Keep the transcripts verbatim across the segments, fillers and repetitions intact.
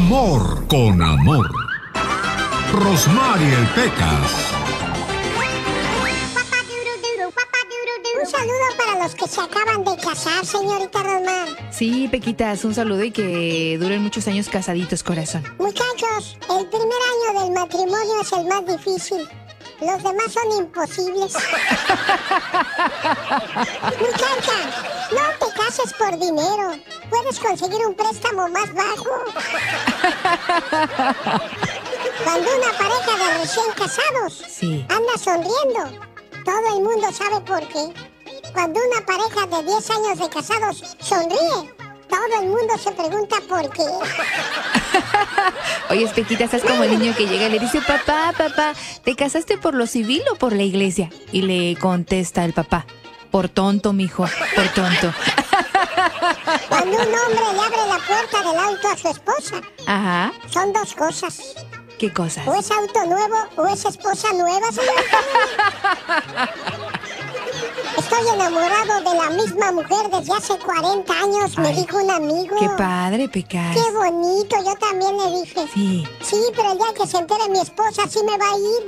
Humor con amor. Rosmarie Pecas. Un saludo para los que se acaban de casar, señorita Rosmar. Sí, Pequitas, un saludo y que duren muchos años casaditos, corazón. Muchachos, el primer año del matrimonio es el más difícil. Los demás son imposibles. Muchacha, no te cases por dinero. Puedes conseguir un préstamo más bajo. Cuando una pareja de recién casados sí. anda sonriendo, todo el mundo sabe por qué. Cuando una pareja de diez años de casados sonríe, todo el mundo se pregunta por qué. Oye, Pequita, estás como el niño que llega y le dice, papá, papá, ¿te casaste por lo civil o por la iglesia? Y le contesta el papá, por tonto, mijo, por tonto. Cuando un hombre le abre la puerta del auto a su esposa, ajá, son dos cosas. ¿Qué cosas? O es auto nuevo o es esposa nueva, señorita. Estoy enamorado de la misma mujer desde hace cuarenta años, Ay, me dijo un amigo. Qué padre, Pecas. Qué bonito, yo también le dije. Sí. Sí, pero el día que se entere mi esposa sí me va a ir.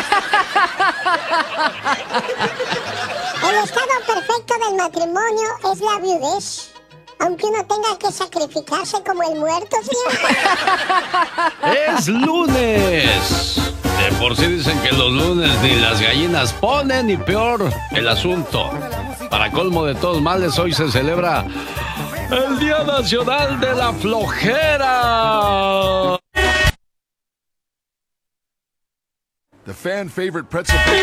El estado perfecto del matrimonio es la viudez. Aunque uno tenga que sacrificarse como el muerto, señor. ¡Es lunes! De por sí dicen que los lunes ni las gallinas ponen y peor el asunto. Para colmo de todos males, hoy se celebra el Día Nacional de la Flojera. The fan favorite pretzel